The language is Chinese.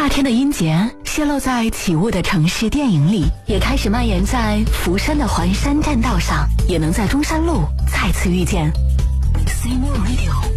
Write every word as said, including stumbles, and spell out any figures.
夏天的音节泄露在起雾的城市电影里，也开始蔓延在福山的环山栈道上，也能在中山路再次遇见。C More Radio。